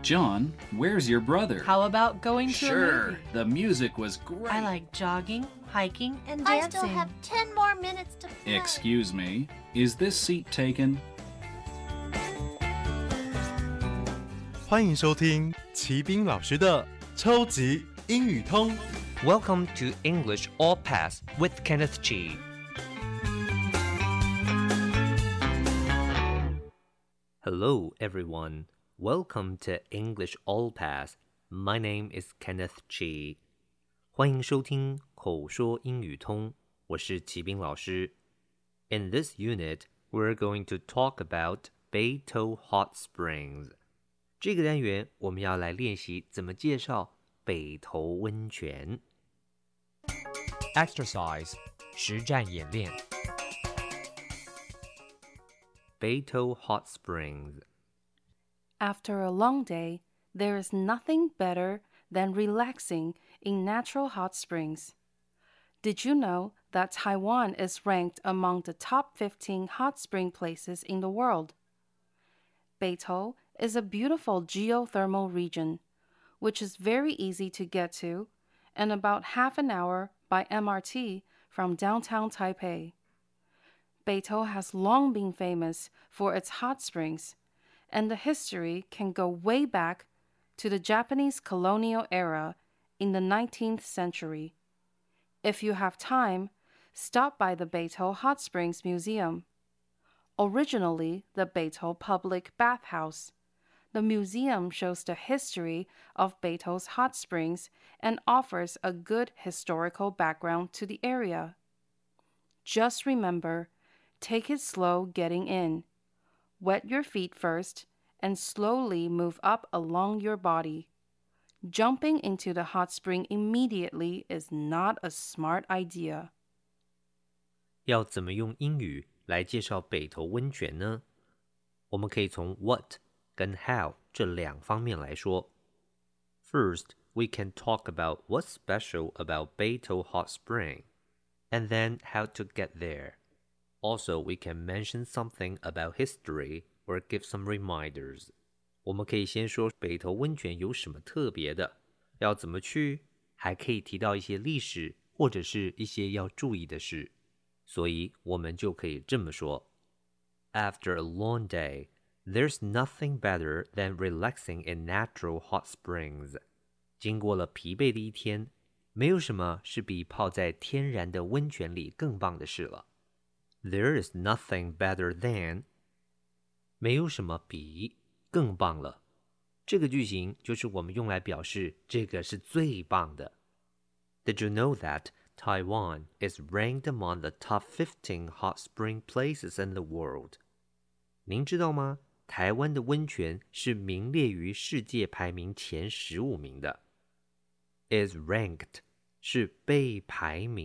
John, where's your brother? How about going to Sure, a movie? the music was great. I like jogging, hiking, and I dancing. still have 10 more minutes to play. Excuse me, is this seat taken? 欢迎收听齐斌老师的超级英语通。 Welcome to English All Pass with Kenneth Chi. Hello, everyone. Welcome to English All Pass. My name is Kenneth Chi. 欢迎收听口说英语通，我是齐斌老师。In this unit, we're going to talk about Beito Hot Springs. 这个单元我们要来练习怎么介绍北投温泉。Exercise 实战演练。Beito Hot Springs. After a long day, there is nothing better than relaxing in natural hot springs. Did you know that Taiwan is ranked among the top 15 hot spring places in the world? Beitou is a beautiful geothermal region, which is very easy to get to and about half an hour by MRT from downtown Taipei. Beitou has long been famous for its hot springs, and the history can go way back to the Japanese colonial era in the 19th century. If you have time, stop by the Beitou Hot Springs Museum. Originally the Beitou Public Bathhouse, the museum shows the history of Beitou's hot springs and offers a good historical background to the area. Just remember, take it slow getting in. Wet your feet first and slowly move up along your body. Jumping into the hot spring immediately is not a smart idea. 要怎么用英语来介绍北投温泉呢？我们可以从 what 跟 how 这两方面来说。First, we can talk about what's special about Beito Hot Spring, and then how to get there.Also, we can mention something about history or give some reminders. 我们可以先说北投温泉有什么特别的，要怎么去，还可以提到一些历史或者是一些要注意的事。所以我们就可以这么说 After a long day, there's nothing better than relaxing in natural hot springs. 经过了疲惫的一天，没有什么是比泡在天然的温泉里更棒的事了。There is nothing better than 没有什么比更棒了。这个句型就是我们用来表示这个是最棒的。Did you know that Taiwan is ranked among the top 15 hot spring places in the world? 您知道吗？台湾的温泉是名列于世界排名前15名的。Is ranked 是被排名